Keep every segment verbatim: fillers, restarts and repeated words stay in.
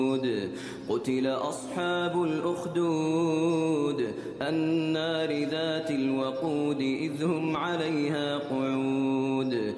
قتل أصحاب الأخدود النار ذات الوقود إذ هم عليها قعود.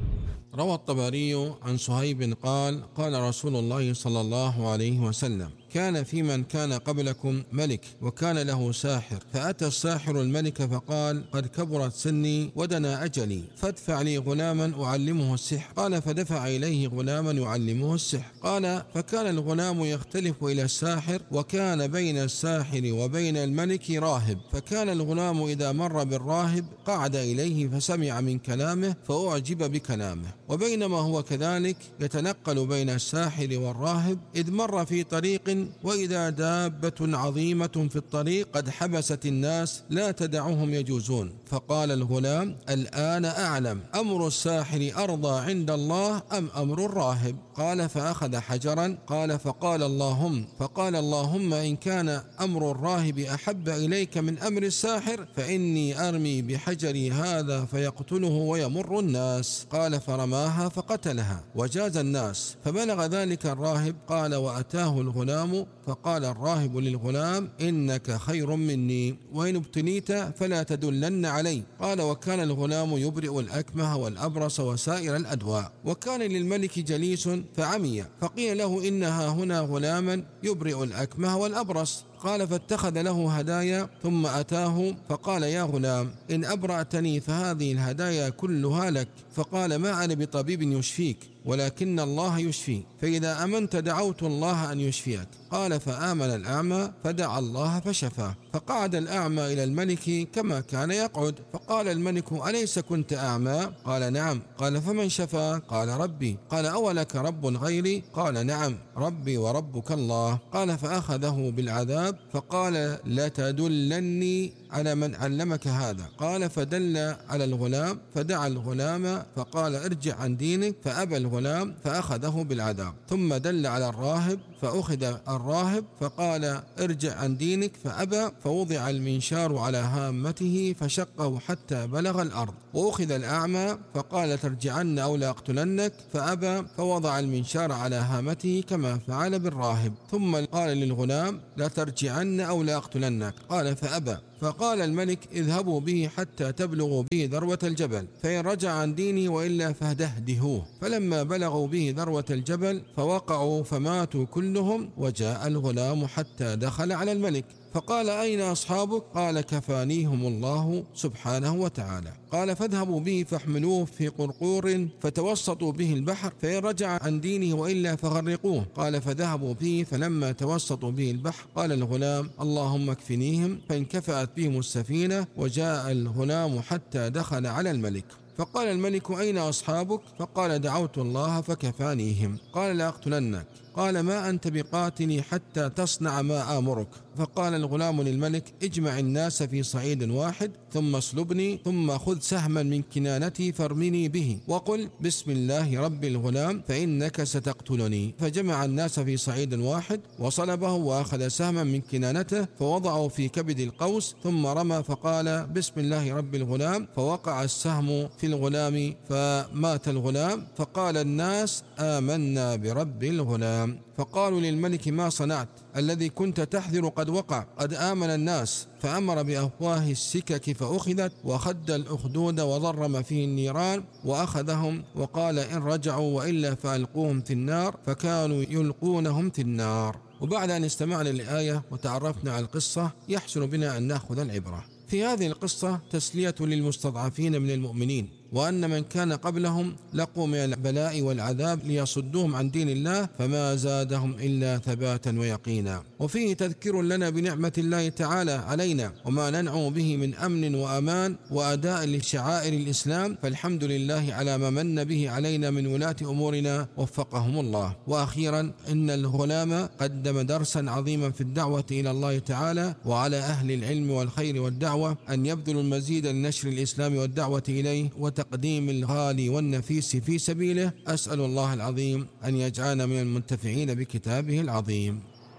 روى الطبري عن صهيب قال قال رسول الله صلى الله عليه وسلم: كان في من كان قبلكم ملك وكان له ساحر، فأتى الساحر الملك فقال: قد كبرت سني ودنا أجلي، فادفع لي غلاما أعلمه السحر. قال: فدفع إليه غلاما يعلمه السحر. قال: فكان الغلام يختلف إلى الساحر، وكان بين الساحر وبين الملك راهب، فكان الغلام إذا مر بالراهب قعد إليه فسمع من كلامه فأعجب بكلامه، وبينما هو كذلك يتنقل بين الساحر والراهب إذ مر في طريق وإذا دابة عظيمة في الطريق قد حبست الناس لا تدعهم يجوزون، فقال الغلام: الآن أعلم أمر الساحر أرضى عند الله أم أمر الراهب؟ قال: فأخذ حجرا. قال: فقال اللهم فقال اللهم إن كان أمر الراهب أحب إليك من أمر الساحر فإني أرمي بحجري هذا فيقتله ويمر الناس. قال: فرماها فقتلها وجاز الناس، فبلغ ذلك الراهب. قال: وأتاه الغلام فقال الراهب للغلام: إنك خير مني، وإن ابتليت فلا تدلن علي. قال: وكان الغلام يبرئ الأكمه والأبرص وسائر الأدواء. وكان للملك جليس فعمي، فقيل له: إنها هنا غلاما يبرئ الأكمه والأبرص. قال: فاتخذ له هدايا ثم أتاه فقال: يا غلام، إن أبرأتني فهذه الهدايا كلها لك. فقال: ما أنا بطبيب يشفيك، ولكن الله يشفي، فإذا أمنت دعوت الله أن يشفيك. قال: فآمن الأعمى فدعا الله فشفاه. فقعد الأعمى إلى الملك كما كان يقعد، فقال الملك: أليس كنت أعمى؟ قال: نعم. قال: فمن شفى؟ قال: ربي. قال: أولك رب غيري؟ قال: نعم، ربي وربك الله. قال: فأخذه بالعذاب فقال: لا تدلني على من علمك هذا. قال: فدل على الغلام فدعا الغلام فقال: ارجع عن دينك، فأبى الغلام فأخذه بالعذاب. ثم دل على الراهب فأخذ الراهب فقال: ارجع عن دينك، فأبى، فوضع المنشار على هامته فشقه حتى بلغ الأرض. وأخذ الأعمى فقال: ترجعن أو لا أقتلنك، فأبى، فوضع المنشار على هامته كما فعل بالراهب. ثم قال للغلام: لا ترجعن أو لا أقتلنك. قال: فأبى. فقال الملك: اذهبوا به حتى تبلغوا به ذروة الجبل، فإن رجع عن دينه وإلا فاهدهدهوه. فلما بلغوا به ذروة الجبل فوقعوا فماتوا كلهم، وجاء الغلام حتى دخل على الملك فقال: أين أصحابك؟ قال: كفانيهم الله سبحانه وتعالى. قال: فاذهبوا به فاحملوه في قرقور فتوسطوا به البحر، فإن رجع عن دينه وإلا فغرقوه. قال: فذهبوا به، فلما توسطوا به البحر قال الغلام: اللهم اكفنيهم، فانكفأت بهم السفينة، وجاء الغلام حتى دخل على الملك. فقال الملك: أين أصحابك؟ فقال: دعوت الله فكفانيهم. قال: لا أقتلنك. قال: ما أنت بقاتلي حتى تصنع ما آمرك. فقال الغلام للملك: اجمع الناس في صعيد واحد ثم اصلبني، ثم خذ سهما من كنانتي فارمني به، وقل بسم الله رب الغلام فإنك ستقتلني. فجمع الناس في صعيد واحد وصلبه، وأخذ سهما من كنانته فوضعه في كبد القوس، ثم رمى فقال: بسم الله رب الغلام، فوقع السهم في الغلام فمات الغلام. فقال الناس: آمنا برب الغلام. فقالوا للملك: ما صنعت؟ الذي كنت تحذر قد وقع، قد آمن الناس. فأمر بأفواه السكك فأخذت، وخد الأخدود وضرم فيه النيران وأخذهم، وقال: إن رجعوا وإلا فألقوهم في النار، فكانوا يلقونهم في النار. وبعد أن استمعنا للآية وتعرفنا على القصة يحسن بنا أن نأخذ العبرة. في هذه القصة تسلية للمستضعفين من المؤمنين، وأن من كان قبلهم لقوا من البلاء والعذاب ليصدوهم عن دين الله، فما زادهم إلا ثباتا ويقينا. وفيه تذكير لنا بنعمة الله تعالى علينا وما ننعم به من أمن وأمان وأداء لشعائر الإسلام، فالحمد لله على ما من به علينا من ولاة أمورنا وفقهم الله. وأخيرا، إن الغلام قدم درسا عظيما في الدعوة إلى الله تعالى، وعلى أهل العلم والخير والدعوة أن يبذلوا المزيد لنشر الإسلام والدعوة إليه وتقديم الغالي والنفيس في سبيله. أسأل الله العظيم أن يجعلنا من المنتفعين بكتابه العظيم.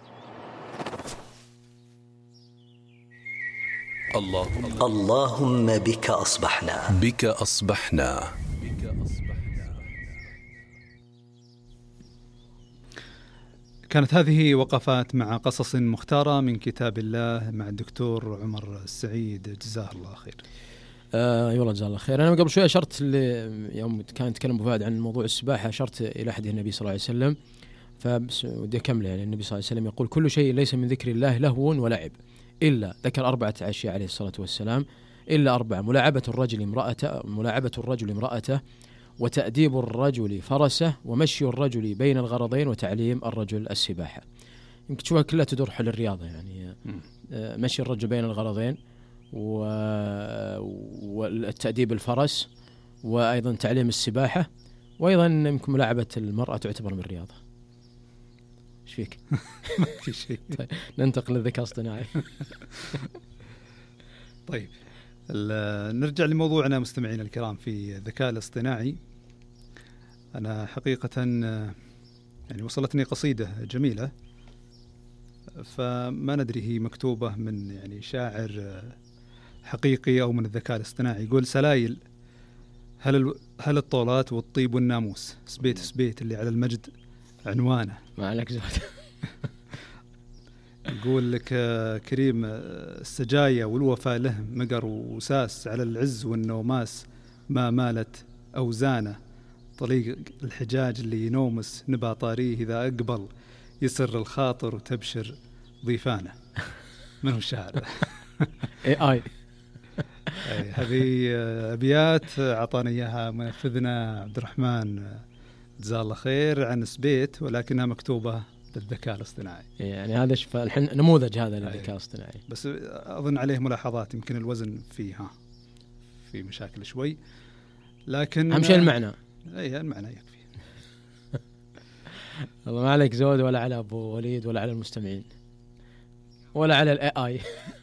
اللهم, اللهم بك أصبحنا بك أصبحنا كانت هذه وقفات مع قصص مختارة من كتاب الله مع الدكتور عمر السعيد، جزاه الله خير. آه والله جزاه الله خير. أنا قبل شوي أشرت يوم كان يتكلم أبو فهد عن موضوع السباحة، أشرت إلى حديث النبي صلى الله عليه وسلم، فبس ودي أكمل. يعني النبي صلى الله عليه وسلم يقول: كل شيء ليس من ذكر الله لهو ولعب، إلا ذكر أربعة أشياء عليه الصلاة والسلام، إلا أربعة: ملاعبة الرجل امرأته ملاعبة الرجل امرأته وتأديب الرجل فرسه ومشي الرجل بين الغرضين وتعليم الرجل السباحة. يمكن تشوفها كلها تدور حول الرياضة، يعني مشي الرجل بين الغرضين والتأديب الفرس وأيضا تعليم السباحة، وأيضا يمكن ملاعبة المرأة تعتبر من الرياضة. ايش فيك؟ ما في شيء. طيب ننتقل للذكاء الاصطناعي. طيب نرجع لموضوعنا مستمعينا الكرام في الذكاء الاصطناعي. أنا حقيقة يعني وصلتني قصيدة جميلة، فما ندري هي مكتوبة من يعني شاعر حقيقي أو من الذكاء الاصطناعي. يقول: سلايل هل ال... هل الطولات والطيب والناموس سبيت سبيت اللي على المجد عنوانه. ما عليك زود. يقول لك كريم: السجايا والوفاء له مقر وساس، على العز والنوماس ما مالت أوزانه، طليق الحجاج اللي ينومس نبا طاريه إذا أقبل يسر الخاطر وتبشر ضيفانه. من هو الشاعر؟ اي اي هذه أبيات عطانا إياها منفذنا عبد الرحمن جزاه الله خير عن سبيت، ولكنها مكتوبة بالذكاء الاصطناعي. يعني هذا شوف الحين نموذج هذا للذكاء الاصطناعي، بس أظن عليه ملاحظات، يمكن الوزن فيها في مشاكل شوي، لكن أهم شيء المعنى. أي المعنى يكفي. الله ما عليك زود، ولا على أبو وليد، ولا على المستمعين، ولا على الاي اي.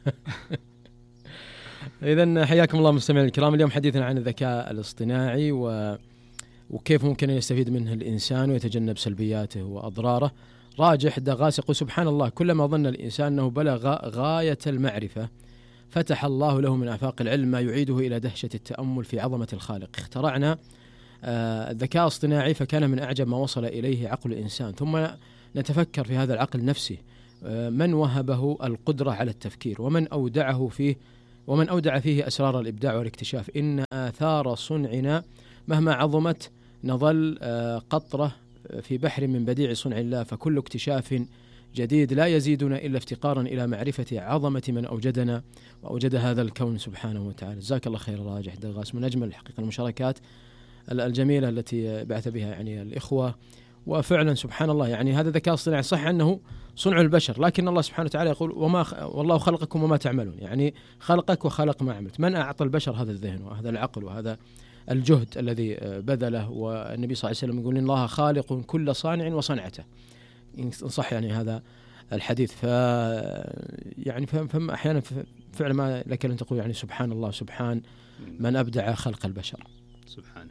إذن حياكم الله مستمعين الكرام. اليوم حديثنا عن الذكاء الاصطناعي و... وكيف ممكن أن يستفيد منه الإنسان ويتجنب سلبياته وأضراره. راجح دغاس يقول: سبحان الله، كلما ظن الإنسان أنه بلغ غاية المعرفة فتح الله له من آفاق العلم ما يعيده إلى دهشة التأمل في عظمة الخالق. اخترعنا آه الذكاء الاصطناعي فكان من أعجب ما وصل إليه عقل الإنسان، ثم نتفكر في هذا العقل نفسه، آه من وهبه القدرة على التفكير، ومن أودعه فيه ومن أودع فيه أسرار الإبداع والاكتشاف. إن آثار صنعنا مهما عظمت نظل آه قطرة في بحر من بديع صنع الله، فكل اكتشاف جديد لا يزيدنا إلا افتقارا إلى معرفة عظمة من أوجدنا وأوجد هذا الكون سبحانه وتعالى. جزاك الله خير راجح دغاس، من أجمل الحقيقة المشاركات الجميلة التي بعث بها يعني الإخوة. وفعلا سبحان الله، يعني هذا الذكاء الاصطناعي صح أنه صنع البشر، لكن الله سبحانه وتعالى يقول: وما خ... والله خلقكم وما تعملون، يعني خلقك وخلق ما عملت. من أعطى البشر هذا الذهن وهذا العقل وهذا الجهد الذي بذله؟ والنبي صلى الله عليه وسلم يقول: إن الله خالق كل صانع وصنعته، إن صح يعني هذا الحديث. ف يعني فهم أحيانا فعلا ما لك أن تقول يعني سبحان الله، سبحان من أبدع خلق البشر سبحانه.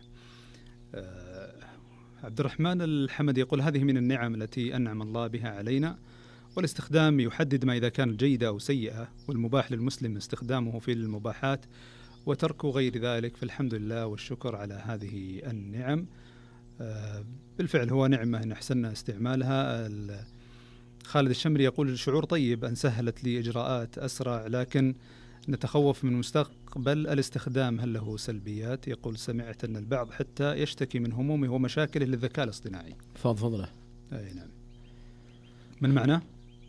أه عبد الرحمن الحمد يقول: هذه من النعم التي أنعم الله بها علينا، والاستخدام يحدد ما إذا كانت جيدة أو سيئة، والمباح للمسلم استخدامه في المباحات وترك غير ذلك، فالحمد لله والشكر على هذه النعم. أه بالفعل هو نعمة إن أحسننا استعمالها. خالد الشمري يقول: شعور طيب أن سهلت لي إجراءات أسرع، لكن نتخوف من مستقبل الاستخدام، هل له سلبيات؟ يقول: سمعت أن البعض حتى يشتكي من همومه ومشاكله للذكاء الاصطناعي. فضل أي نعم. من معنا؟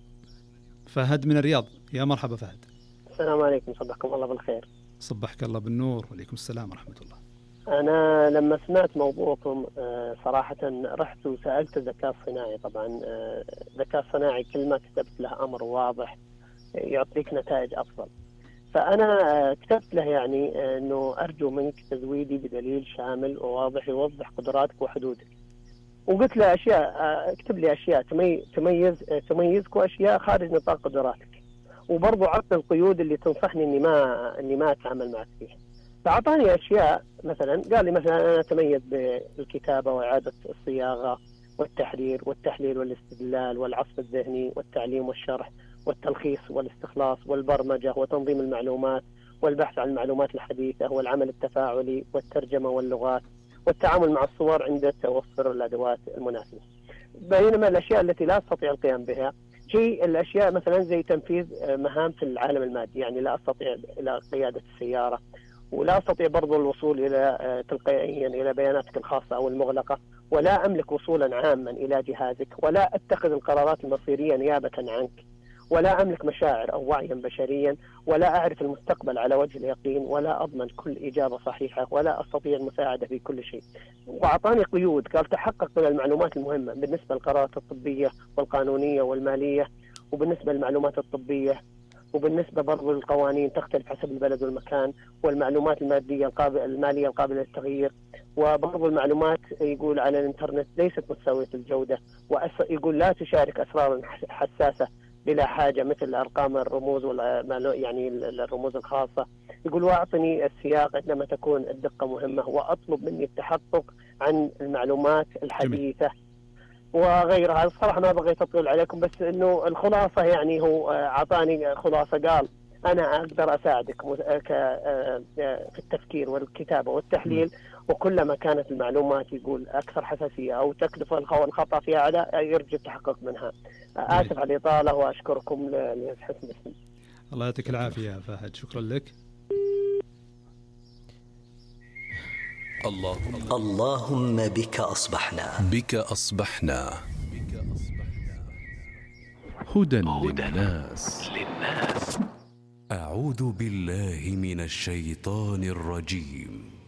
فهد من الرياض. يا مرحبا فهد. السلام عليكم، صبحكم الله بالخير. صبحك الله بالنور، وعليكم السلام ورحمة الله. أنا لما سمعت موضوعكم صراحة رحت وسألت الذكاء الصناعي. طبعا الذكاء الصناعي كل ما كتبت له أمر واضح يعطيك نتائج أفضل، فأنا كتبت له يعني أنه أرجو منك تزويدي بدليل شامل وواضح يوضح قدراتك وحدودك، وقلت له أشياء، اكتب لي أشياء تميز تميزك وأشياء خارج نطاق قدراتك، وبرضو عطل القيود اللي تنصحني إني ما إني ما أتعامل معك فيها. فأعطاني أشياء، مثلا قال لي مثلا أنا أتميز بالكتابة وإعادة الصياغة والتحرير والتحليل والاستدلال والعصف الذهني والتعليم والشرح والتلخيص والاستخلاص والبرمجة وتنظيم المعلومات والبحث عن المعلومات الحديثة والعمل التفاعلي والترجمة واللغات والتعامل مع الصور عند توفر الأدوات المناسبة. بينما الأشياء التي لا أستطيع القيام بها هي الأشياء مثلا زي تنفيذ مهام في العالم المادي. يعني لا أستطيع إلى قيادة السيارة، ولا أستطيع برضو الوصول إلى تلقائيا إلى بياناتك الخاصة أو المغلقة، ولا أملك وصولا عاما إلى جهازك، ولا أتخذ القرارات المصيرية نيابة عنك، ولا أملك مشاعر أو وعيا بشريا، ولا أعرف المستقبل على وجه اليقين، ولا أضمن كل إجابة صحيحة، ولا أستطيع المساعدة في كل شيء. وأعطاني قيود، قال تحقق من المعلومات المهمة بالنسبة للقرارات الطبية والقانونية والمالية، وبالنسبة للمعلومات الطبية، وبالنسبة برضو للقوانين تختلف حسب البلد والمكان، والمعلومات المادية القابلة المالية القابلة للتغيير، وبرضو المعلومات يقول على الإنترنت ليست متساوية الجودة، ويقول لا تشارك أسرار حساسة بلا حاجة مثل أرقام الرموز يعني الرموز الخاصة. يقول واعطني السياق عندما تكون الدقة مهمة، وأطلب مني التحقق عن المعلومات الحديثة وغيرها. الصراحة ما بغيت أطول عليكم، بس إنه الخلاصة يعني هو أعطاني خلاصة، قال أنا أقدر أساعدك في التفكير والكتابة والتحليل، وكلما كانت المعلومات يقول أكثر حساسية أو تكلفة الخطأ فيها على يرجى التحقق منها. آسف على الإطالة وأشكركم لحسن السمع. الله يعطيك العافية يا فهد، شكرا لك. الله اللهم بك أصبحنا بك أصبحنا هدى للناس. أعوذ بالله من الشيطان الرجيم.